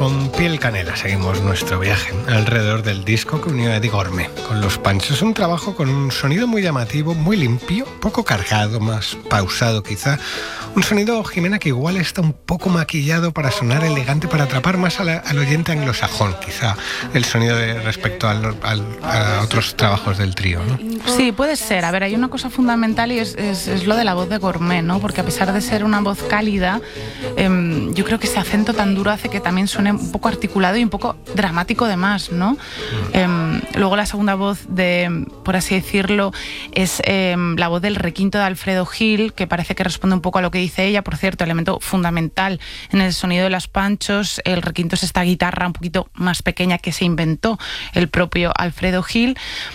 Con Piel Canela seguimos nuestro viaje alrededor del disco que unió a Eddie Gourmet con Los Panchos. Un trabajo con un sonido muy llamativo, muy limpio, poco cargado, más pausado quizá. Un sonido, Jimena, que igual está un poco maquillado para sonar elegante, para atrapar más al oyente anglosajón, quizá, el sonido respecto a otros trabajos del trío, ¿no? Sí, puede ser. A ver, hay una cosa fundamental y es lo de la voz de Gourmet, ¿no? Porque a pesar de ser una voz cálida, yo creo que ese acento tan duro hace que también suene un poco articulado y un poco dramático de más, ¿no? Luego la segunda voz por así decirlo, es la voz del requinto de Alfredo Gil, que parece que responde un poco a lo que dice ella. Por cierto, elemento fundamental en el sonido de Los Panchos. El requinto es esta guitarra un poquito más pequeña que se inventó el propio Alfredo Gil.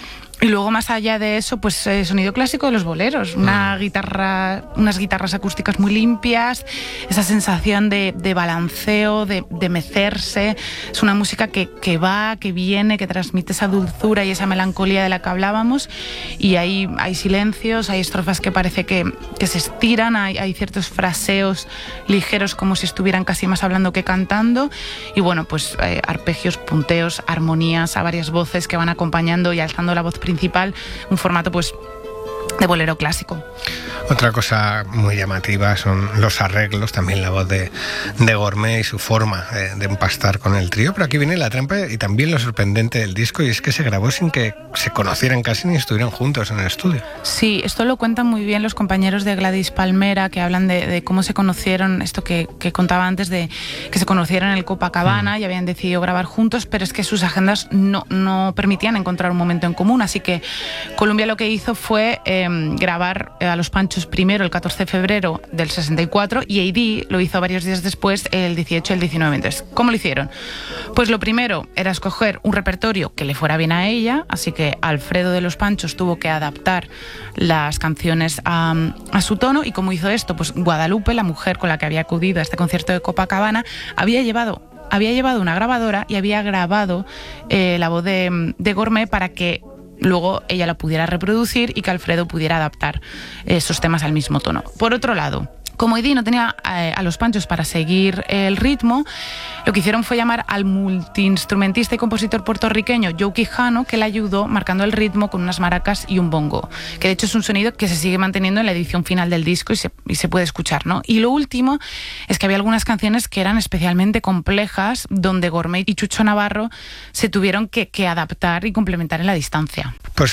Y luego, más allá de eso, pues sonido clásico de los boleros, unas guitarras acústicas muy limpias, esa sensación de balanceo, de mecerse. Es una música que va, que viene, que transmite esa dulzura y esa melancolía de la que hablábamos. Y hay silencios, hay estrofas que parece que se estiran, hay ciertos fraseos ligeros como si estuvieran casi más hablando que cantando. Y bueno, pues arpegios, punteos, armonías a varias voces que van acompañando y alzando la voz principal, un formato pues de bolero clásico. Otra cosa muy llamativa son los arreglos, también la voz de Gourmet y su forma de empastar con el trío, pero aquí viene la trampa y también lo sorprendente del disco, y es que se grabó sin que se conocieran casi ni estuvieran juntos en el estudio. Sí, esto lo cuentan muy bien los compañeros de Gladys Palmera, que hablan de cómo se conocieron, esto que contaba antes, de que se conocieron en el Copacabana y habían decidido grabar juntos, pero es que sus agendas no permitían encontrar un momento en común, así que Columbia lo que hizo fue grabar a Los Panchos primero el 14 de febrero del 64 y A.D. lo hizo varios días después, el 18 y el 19. Entonces, ¿cómo lo hicieron? Pues lo primero era escoger un repertorio que le fuera bien a ella, así que Alfredo de Los Panchos tuvo que adaptar las canciones a su tono. ¿Y cómo hizo esto? Pues Guadalupe, la mujer con la que había acudido a este concierto de Copacabana, había llevado una grabadora y había grabado la voz de Gourmet para que luego ella la pudiera reproducir y que Alfredo pudiera adaptar esos temas al mismo tono. Por otro lado, como Eddie no tenía a Los Panchos para seguir el ritmo, lo que hicieron fue llamar al multiinstrumentista y compositor puertorriqueño Joe Quijano, que le ayudó marcando el ritmo con unas maracas y un bongo, que de hecho es un sonido que se sigue manteniendo en la edición final del disco y se puede escuchar, ¿no? Y lo último es que había algunas canciones que eran especialmente complejas, donde Gourmet y Chucho Navarro se tuvieron que adaptar y complementar en la distancia. Pues